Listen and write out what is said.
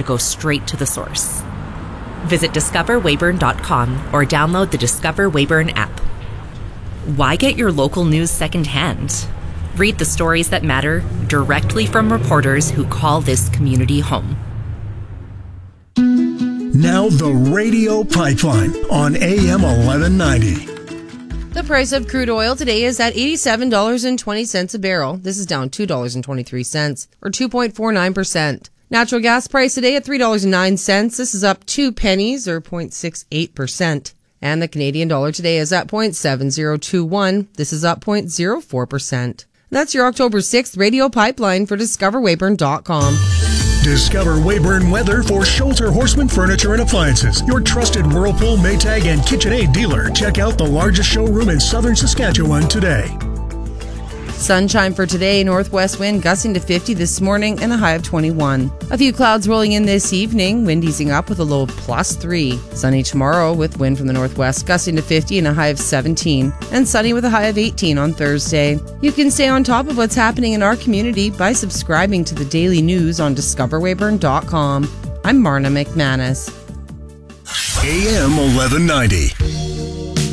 go straight to the source. Visit discoverweyburn.com or download the Discover Weyburn app. Why get your local news secondhand? Read the stories that matter directly from reporters who call this community home. Now the Radio Pipeline on AM 1190. The price of crude oil today is at $87.20 a barrel. This is down $2.23, or 2.49%. Natural gas price today at $3.09. This is up 2 pennies, or 0.68%. And the Canadian dollar today is at 0.7021. This is up 0.04%. That's your October 6th Radio Pipeline for DiscoverWeyburn.com. Discover Weyburn Weather for Schulter Horseman Furniture and Appliances, your trusted Whirlpool, Maytag, and KitchenAid dealer. Check out the largest showroom in southern Saskatchewan today. Sunshine for today, northwest wind gusting to 50 this morning and a high of 21. A few clouds rolling in this evening, wind easing up with a low of +3. Sunny tomorrow with wind from the northwest gusting to 50 and a high of 17. And sunny with a high of 18 on Thursday. You can stay on top of what's happening in our community by subscribing to the daily news on discoverweyburn.com. I'm Marna McManus. AM 1190.